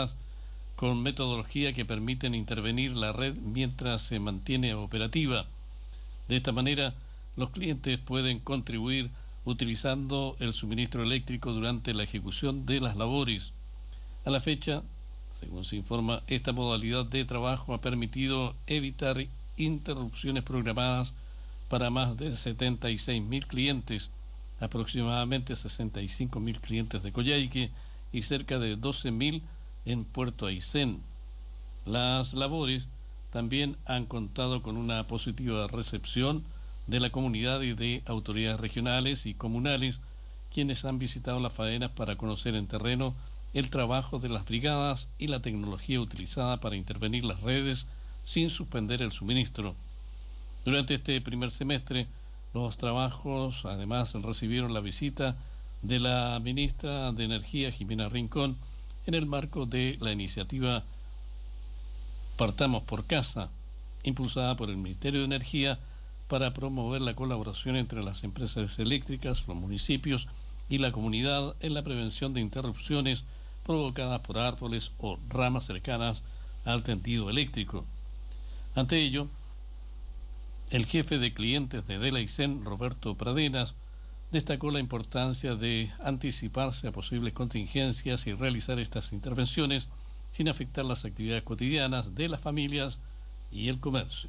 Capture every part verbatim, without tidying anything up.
con metodología que permiten intervenir la red mientras se mantiene operativa. De esta manera, los clientes pueden contribuir utilizando el suministro eléctrico durante la ejecución de las labores. A la fecha, según se informa, esta modalidad de trabajo ha permitido evitar interrupciones programadas para más de setenta y seis mil clientes, aproximadamente sesenta y cinco mil clientes de Coyhaique y cerca de doce mil en Puerto Aysén. Las labores también han contado con una positiva recepción de la comunidad y de autoridades regionales y comunales, quienes han visitado las faenas para conocer en terreno el trabajo de las brigadas y la tecnología utilizada para intervenir las redes sin suspender el suministro. Durante este primer semestre, los trabajos además recibieron la visita de la ministra de Energía, Jimena Rincón, en el marco de la iniciativa Partamos por Casa, impulsada por el Ministerio de Energía para promover la colaboración entre las empresas eléctricas, los municipios y la comunidad en la prevención de interrupciones provocadas por árboles o ramas cercanas al tendido eléctrico. Ante ello, el jefe de clientes de Delaicén, Roberto Pradenas, destacó la importancia de anticiparse a posibles contingencias y realizar estas intervenciones sin afectar las actividades cotidianas de las familias y el comercio.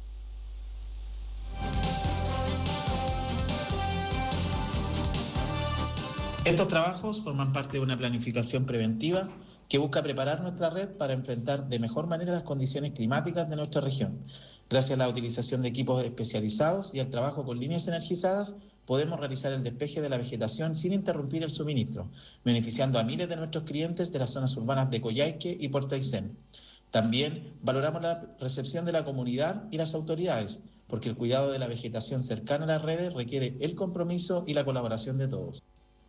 Estos trabajos forman parte de una planificación preventiva que busca preparar nuestra red para enfrentar de mejor manera las condiciones climáticas de nuestra región. Gracias a la utilización de equipos especializados y al trabajo con líneas energizadas, podemos realizar el despeje de la vegetación sin interrumpir el suministro, beneficiando a miles de nuestros clientes de las zonas urbanas de Coyhaique y Puerto Aysén. También valoramos la recepción de la comunidad y las autoridades, porque el cuidado de la vegetación cercana a las redes requiere el compromiso y la colaboración de todos.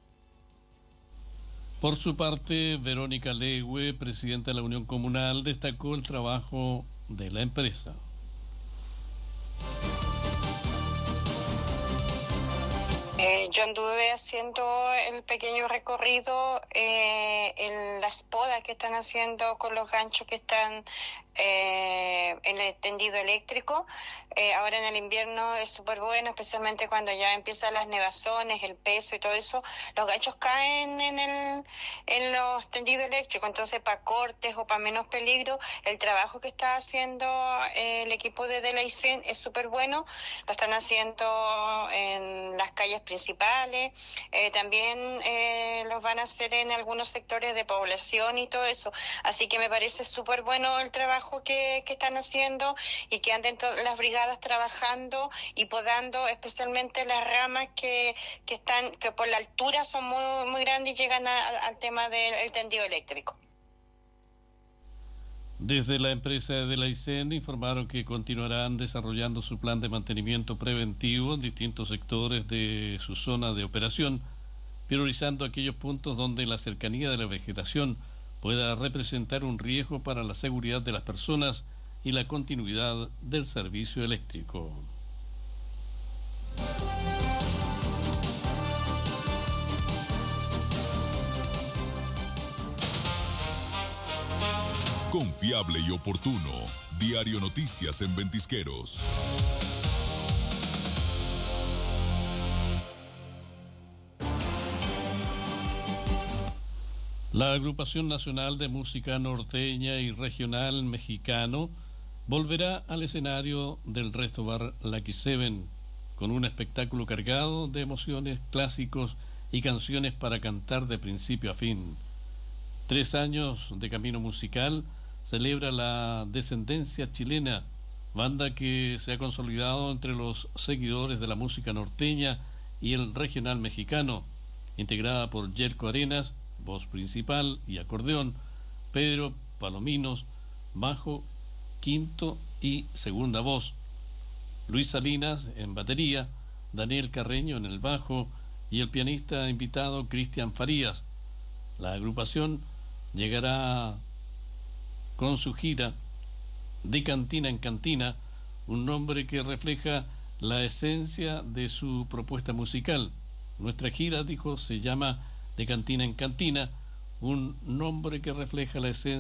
Por su parte, Verónica Legue, presidenta de la Unión Comunal, destacó el trabajo de la empresa. Eh, yo anduve haciendo el pequeño recorrido eh, en las podas que están haciendo con los ganchos que están eh, en el tendido eléctrico. Eh, ahora en el invierno es súper bueno, especialmente cuando ya empiezan las nevazones, el peso y todo eso. Los ganchos caen en el en los tendidos eléctricos, entonces para cortes o para menos peligro, el trabajo que está haciendo eh, el equipo de Delaicén es súper bueno. Lo están haciendo en las calles principales, eh, también eh, los van a hacer en algunos sectores de población y todo eso. Así que me parece súper bueno el trabajo que, que están haciendo y que anden to- las brigadas trabajando y podando, especialmente las ramas que, que están, que por la altura son muy, muy grandes y llegan a, al tema del tendido eléctrico. Desde la empresa de Delaicén informaron que continuarán desarrollando su plan de mantenimiento preventivo en distintos sectores de su zona de operación, priorizando aquellos puntos donde la cercanía de la vegetación pueda representar un riesgo para la seguridad de las personas y la continuidad del servicio eléctrico. Confiable y oportuno. Diario Noticias en Ventisqueros. La Agrupación Nacional de Música Norteña y Regional Mexicano volverá al escenario del Resto Bar Lucky Seven con un espectáculo cargado de emociones, clásicos y canciones para cantar de principio a fin. Tres años de camino musical celebra la Descendencia Chilena, banda que se ha consolidado entre los seguidores de la música norteña y el regional mexicano, integrada por Yerko Arenas, voz principal y acordeón, Pedro Palominos, bajo, quinto y segunda voz, Luis Salinas en batería, Daniel Carreño en el bajo y el pianista invitado Cristian Farías. La agrupación llegará con su gira De Cantina en Cantina, un nombre que refleja la esencia de su propuesta musical. Nuestra gira, dijo, se llama De Cantina en Cantina, un nombre que refleja la esencia